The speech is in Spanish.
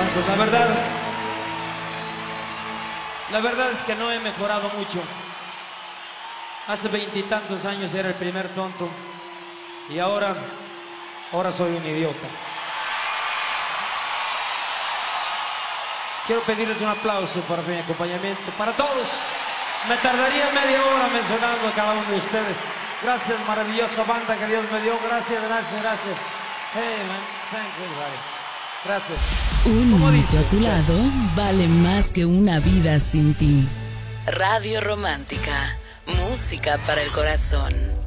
Pues la verdad es que no he mejorado mucho. Hace 20 y tantos años era el primer tonto y ahora soy un idiota. Quiero pedirles un aplauso para mi acompañamiento, para todos. Me tardaría media hora mencionando a cada uno de ustedes. Gracias, maravillosa banda que Dios me dio. Gracias. Hey, man, thanks everybody. Gracias. Un minuto a tu lado vale más que una vida sin ti. Radio Romántica, música para el corazón.